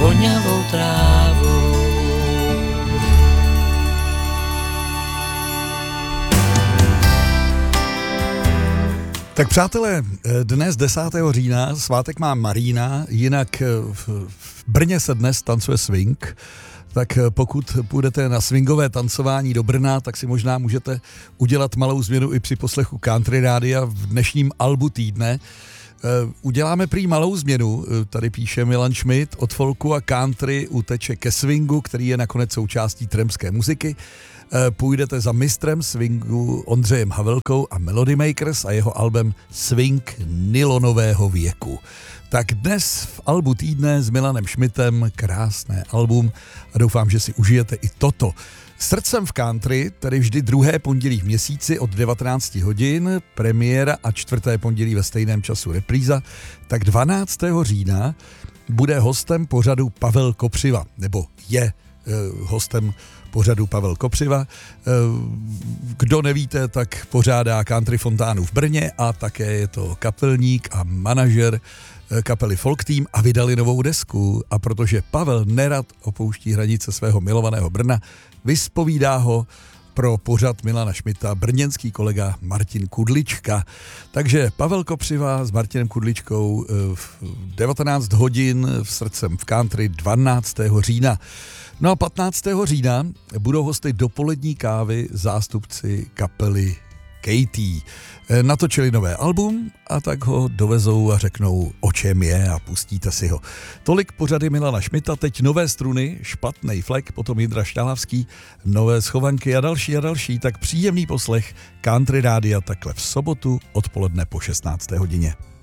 voňavou trávou. Tak přátelé, dnes 10. října, svátek má Marína, jinak v Brně se dnes tancuje swing, tak pokud půjdete na swingové tancování do Brna, tak si možná můžete udělat malou změnu i při poslechu Country Rádia v dnešním albu týdne. Uděláme prý malou změnu, tady píše Milan Schmidt, od folku a country uteče ke swingu, který je nakonec součástí tramské muziky. Půjdete za mistrem swingu Ondřejem Havelkou a Melody Makers a jeho albem Swing nylonového věku. Tak dnes v albu týdne s Milanem Schmidtem krásné album a doufám, že si užijete i toto. Srdcem v country, tedy vždy druhé pondělí v měsíci od 19 hodin, premiéra a čtvrté pondělí ve stejném času repríza, tak 12. října bude hostem pořadu Pavel Kopřiva, nebo je hostem pořadu Pavel Kopřiva. Kdo nevíte, tak pořádá Country Fontánu v Brně a také je to kapelník a manažer kapely Folk Team a vydali novou desku. A protože Pavel nerad opouští hranice svého milovaného Brna, vyspovídá ho pro pořad Milana Schmidta brněnský kolega Martin Kudlička. Takže Pavel Kopřiva s Martinem Kudličkou v 19 hodin v Srdcem v country 12. října. No a 15. října budou hosty dopolední kávy zástupci kapely Katie. Natočili nové album a tak ho dovezou a řeknou, o čem je a pustíte si ho. Tolik pořady Milana Schmidta, teď nové struny, Špatnej flek, potom Jindra Štálavský, nové schovanky a další, tak příjemný poslech Country Rádia takhle v sobotu odpoledne po 16. hodině.